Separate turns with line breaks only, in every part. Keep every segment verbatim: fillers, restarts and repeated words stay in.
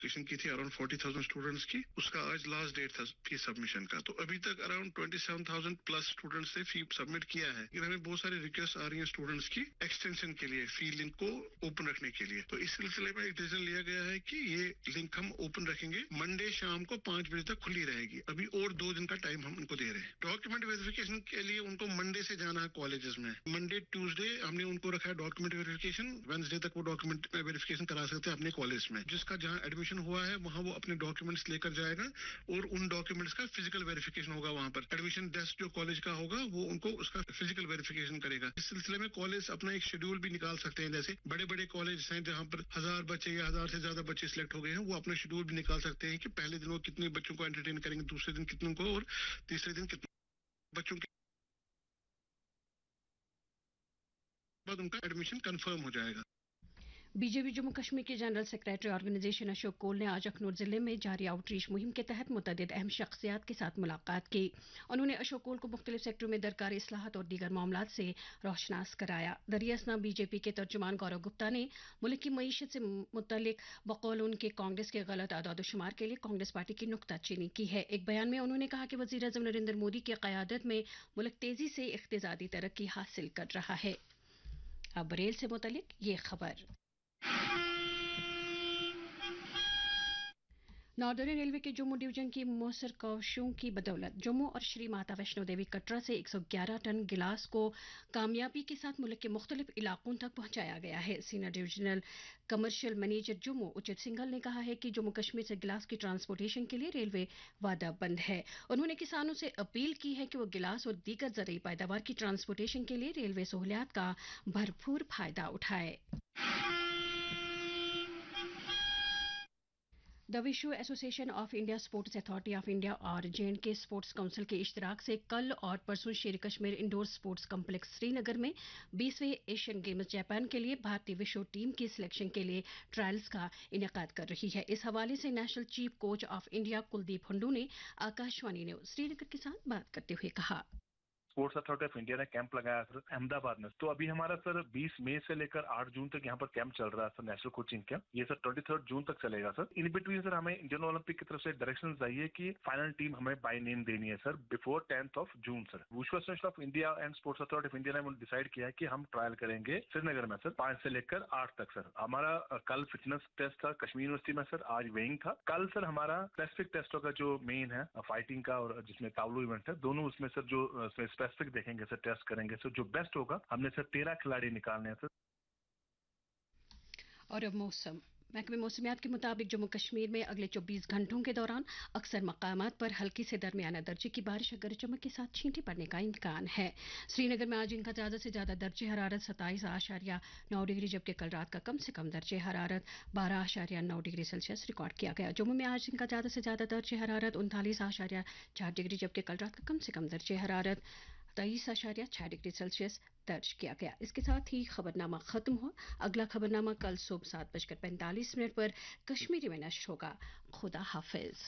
Application की थी around forty thousand students की, उसका आज लास्ट डेट था फी सबमिशन का। तो अभी तक around twenty seven thousand plus students ने फी सबमिट किया है, लेकिन हमें बहुत सारी रिक्वेस्ट आ रही है स्टूडेंट्स की एक्सटेंशन के लिए, फी लिंक को ओपन रखने के लिए। तो इस सिलसिले में एक डिसीजन लिया गया है कि ये लिंक हम ओपन रखेंगे, मंडे शाम को पांच बजे तक खुली रहेगी। अभी और दो दिन का टाइम हम उनको दे रहे हैं। डॉक्यूमेंट वेरिफिकेशन के लिए उनको मंडे से जाना है कॉलेजेस में। मंडे ट्यूसडे हमने उनको रखा है डॉक्यूमेंट वेरिफिकेशन, वेडनेसडे तक वो डॉक्यूमेंट वेरिफिकेशन करा सकते हैं अपने कॉलेज में। जिसका जहां एडमिशन हुआ है वहां वो अपने डॉक्यूमेंट्स लेकर जाएगा और उन डॉक्यूमेंट्स का फिजिकल वेरिफिकेशन होगा वहां पर। एडमिशन डेस्क जो कॉलेज का होगा वो उनको उसका फिजिकल वेरिफिकेशन करेगा। इस सिलसिले में कॉलेज अपना एक शेड्यूल भी निकाल सकते हैं। जैसे बड़े बड़े कॉलेज हैं जहां पर हजार बच्चे या हजार से ज्यादा बच्चे सिलेक्ट हो गए हैं, वो अपना शेड्यूल भी निकाल सकते हैं कि पहले दिन वो कितने बच्चों को एंटरटेन करेंगे, दूसरे दिन कितनों को, और तीसरे दिन कितने बच्चों के बाद उनका एडमिशन कंफर्म हो जाएगा।
बीजेपी जम्मू कश्मीर के जनरल सेक्रेटरी ऑर्गेनाइजेशन अशोक कोल ने आज अखनूर जिले में जारी आउटरीच मुहिम के तहत मुतअद्दिद अहम शख्सियात के साथ मुलाकात की। उन्होंने अशोक कोल को मुख्तलिफ सेक्टरों में दरकारी इस्लाहत और दीगर मामलात से रोशनास कराया। दरियासना बीजेपी के तर्जुमान गौरव गुप्ता ने मुल्क की मईशत से मुतल्लिक बकौल उनके कांग्रेस के गलत आदादोशुमार के लिए कांग्रेस पार्टी की नुक्ताचीनी की है। एक बयान में उन्होंने कहा कि वज़ीर आज़म नरेंद्र मोदी की क़यादत में मुल्क तेजी से इक़्तिसादी तरक्की हासिल कर रहा है। अब बरेल से मुतल्लिक ये खबर। नॉर्दर्न रेलवे के जम्मू डिवीजन की मौसर कोशिशों की बदौलत जम्मू और श्री माता वैष्णो देवी कटरा से एक सौ ग्यारह टन गिलास को कामयाबी के साथ मुल्क के मुख्तलिफ इलाकों तक पहुंचाया गया है। Senior divisional commercial manager Jammu उचित सिंघल ने कहा है कि जम्मू कश्मीर से गिलास की ट्रांसपोर्टेशन के लिए रेलवे वादाबंद है। उन्होंने किसानों से अपील की है कि वो गिलास और दीगर ज़रूरी पैदावार की ट्रांसपोर्टेशन के लिए रेलवे सहूलियात का भरपूर फायदा उठाए। द विश्व association of India sports authority of India और जे एंड के स्पोर्ट्स काउंसिल के इश्तराक से कल और परसों शेर Kashmir indoor sports complex Srinagar में बीसवें एशियन गेम्स जापान के लिए भारतीय विश्व टीम की सिलेक्शन के लिए ट्रायल्स का इनेकाद कर रही है। इस हवाले से national chief coach of India Kuldeep हंडू ने आकाशवाणी न्यूज श्रीनगर के साथ बात करते हुए कहा,
स्पोर्ट्स अथॉरिटी ऑफ इंडिया ने कैंप लगाया सर अहमदाबाद में। तो अभी हमारा सर बीस मई से लेकर आठ जून तक यहाँ पर कैंप चल रहा है सर, नेशनल कोचिंग कैंप। ये सर तेईस जून तक चलेगा सर। इन बिटवीन सर हमें इंडियन ओलंपिक की तरफ से डायरेक्शन आई है कि फाइनल टीम हमें बाय नेम देनी है sir before tenth of June sir. विश्व association of India and sports authority of India ने डिसाइड किया है कि हम ट्रायल करेंगे श्रीनगर में सर पांच से लेकर आठ तक सर। हमारा कल फिटनेस टेस्ट था कश्मीर यूनिवर्सिटी में सर, आज वेइंग था। कल सर हमारा स्पेसिफिक टेस्टों का जो मेन है फाइटिंग का और जिसमें तावलू इवेंट है, दोनों उसमें सर जो स्पेसिफिक देखेंगे सर, टेस्ट करेंगे सर। जो बेस्ट होगा हमने सर तेरह खिलाड़ी निकालने हैं सर।
और अब मौसम। महकमे मौसमियात के मुताबिक जम्मू कश्मीर में अगले चौबीस घंटों के दौरान अक्सर मकामात पर हल्की से दरमियाना दर्जे की बारिश गरज चमक के साथ छींटे पड़ने का इम्कान है। श्रीनगर में आज इनका ज्यादा से ज्यादा दर्जे हरारत सत्ताईस आशारिया नौ डिग्री जबकि कल रात का कम से कम दर्जे हरारत बारह आशारिया नौ डिग्री सेल्सियस रिकॉर्ड किया गया। जम्मू में आज इनका ज्यादा से ज्यादा दर्जे हरारत उनतालीस आशारिया चार डिग्री जबकि कल रात का कम से कम दर्जे हरारत तेईस आशारिया छह डिग्री सेल्सियस दर्ज किया गया। इसके साथ ही खबरनामा खत्म हुआ। अगला खबरनामा कल सुबह सात बजकर पैंतालीस मिनट पर कश्मीरी में नश्र होगा। खुदा हाफिज।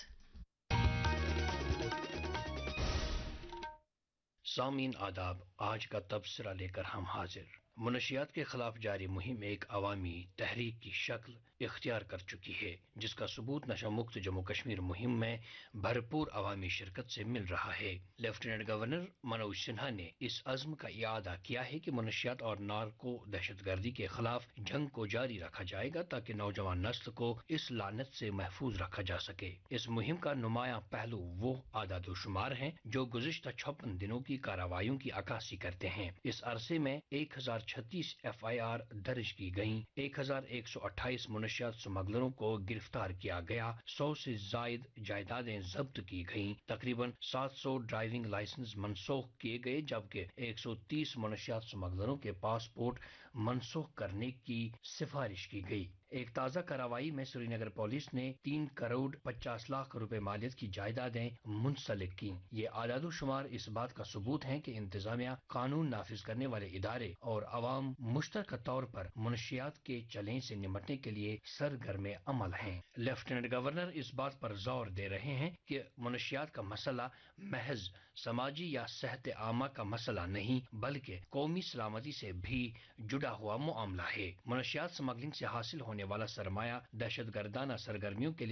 सामीन आदाब, आज का तबसरा लेकर हम हाजिर। मुनशियात के खिलाफ जारी मुहिम एक अवामी तहरीक की शक्ल इख्तियार कर चुकी है, जिसका सबूत नशा मुक्त जम्मू कश्मीर मुहिम में भरपूर अवामी शिरकत से मिल रहा है। लेफ्टिनेंट गवर्नर मनोज सिन्हा ने इस अज़्म का इआदा किया है कि मुनशियात और नार्को दहशतगर्दी के खिलाफ जंग को जारी रखा जाएगा ताकि नौजवान नस्ल को इस लानत से महफूज रखा जा सके। इस मुहिम का नुमाया पहलू वो आदादोशुमार हैं जो गुज़िश्ता छप्पन दिनों की कार्रवाइयों की अक्कासी करते हैं। इस अरसे में एक हजार छत्तीस एफ आई आर दर्ज की गयी, एक हजार एक सौ अट्ठाईस मुनशियात स्मगलरों को गिरफ्तार किया गया, सौ से जायद जायदादें जब्त की गयी, तकरीबन सात सौ ड्राइविंग लाइसेंस मनसूख किए गए जबकि एक सौ तीस मुनशियात स्मगलरों के पासपोर्ट मनसूख करने की सिफारिश की गई। एक ताज़ा कार्रवाई में श्रीनगर पुलिस ने तीन करोड़ पचास लाख रुपए मालियत की जायदादें मुंसलिक की। ये आदादोशुमार इस बात का सबूत है कि इंतजामिया, कानून नाफिज करने वाले इदारे और अवाम मुश्तरका तौर पर मुनशियात के चैलेंज से निपटने के लिए सरगर्म अमल हैं। लेफ्टिनेंट गवर्नर इस बात पर जोर दे रहे हैं कि मुनशियात का मसला महज समाजी या सेहत आमा का मसला नहीं बल्कि कौमी सलामती से भी जुड़ा हुआ मामला है। मुनशियात स्मगलिंग से हासिल होने वाला सरमाया दहशत गर्दाना सरगर्मियों के लिए